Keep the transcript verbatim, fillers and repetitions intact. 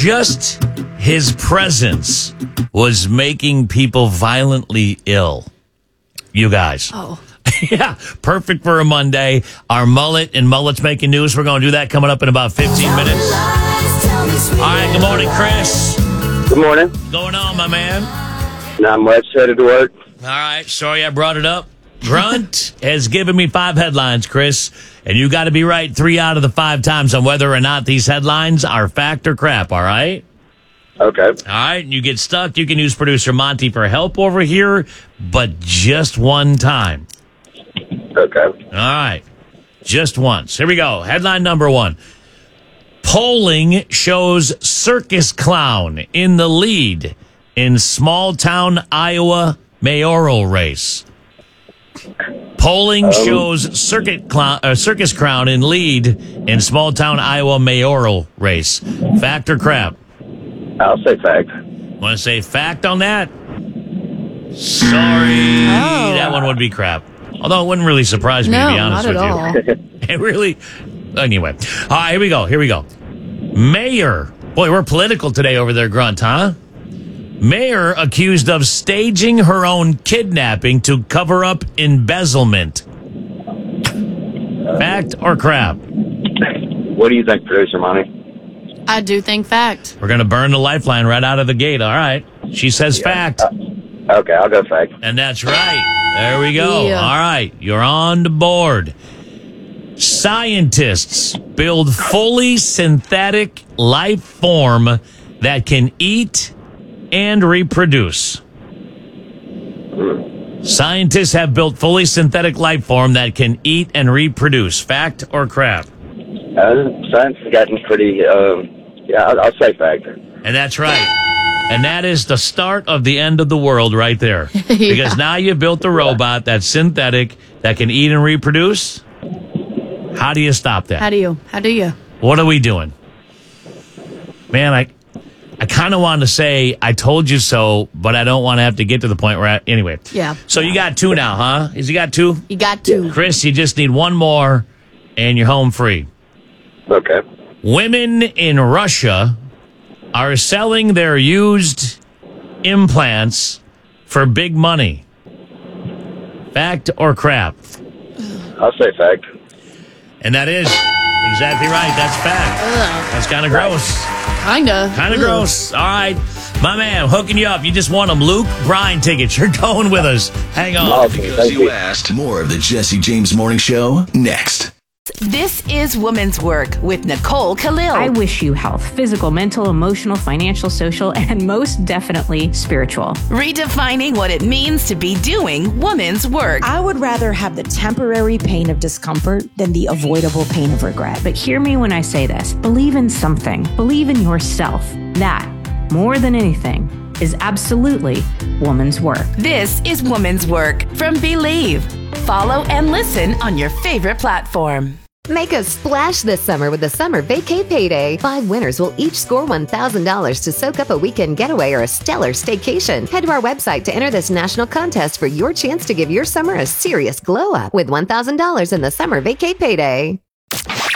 just his presence was making people violently ill. You guys. Oh. Yeah, perfect for a Monday. Our mullet and Mullet's Making News. We're going to do that coming up in about fifteen minutes. All right, good morning, Chris. Good morning. What's going on, my man? Not much. Headed to work. All right, sorry I brought it up. Grunt has given me five headlines, Chris, and you got to be right three out of the five times on whether or not these headlines are fact or crap, all right? Okay. All right, you get stuck, you can use producer Monty for help over here, but just one time. Okay. All right, just once. Here we go. Headline number one. Polling shows circus clown in the lead in small-town Iowa mayoral race. Polling um, shows circuit clown, uh, circus clown in lead in small-town Iowa mayoral race. Fact or crap? I'll say fact. Want to say fact on that? Sorry. Oh. That one would be crap. Although it wouldn't really surprise me, no, to be honest not with at you. all. It really... Anyway. All right, here we go. Here we go. Mayor. Boy, we're political today over there, Grunt, huh? Mayor accused of staging her own kidnapping to cover up embezzlement. Fact or crap? What do you think, producer Monty? I do think fact. We're going to burn the lifeline right out of the gate. All right. She says Yeah. fact. Uh, okay, I'll go fact. And that's right. There we go. Yeah. All right. You're on the board. Scientists build fully synthetic life form that can eat and reproduce. Scientists have built fully synthetic life form that can eat and reproduce. Fact or crap? Uh, science has gotten pretty, um, yeah, I'll, I'll say fact. And that's right. And that is the start of the end of the world right there. Because now you've built a robot that's synthetic, that can eat and reproduce. How do you stop that? How do you? How do you? What are we doing? Man, I I kind of wanted to say, I told you so, but I don't want to have to get to the point where I... Anyway. Yeah. So you got two now, huh? Is you got two? You got to. Chris, you just need one more, and you're home free. Okay. Women in Russia are selling their used implants for big money. Fact or crap? I'll say fact. And that is exactly right. That's fact. Ugh. That's kind of gross. Kinda. Kind of Ugh. gross. All right. My man, hooking you up. You just won them Luke Bryan tickets. You're going with us. Hang on. Awesome. Because Thank you you. asked. More of the Jesse James Morning Show next. This is Woman's Work with Nicole Khalil. I wish you health, physical, mental, emotional, financial, social, and most definitely spiritual. Redefining what it means to be doing woman's work. I would rather have the temporary pain of discomfort than the avoidable pain of regret. But hear me when I say this. Believe in something. Believe in yourself. That, more than anything, is absolutely woman's work. This is Woman's Work from Believe. Follow and listen on your favorite platform. Make a splash this summer with the Summer Vacay Payday. Five winners will each score one thousand dollars to soak up a weekend getaway or a stellar staycation. Head to our website to enter this national contest for your chance to give your summer a serious glow up with one thousand dollars in the Summer Vacay Payday.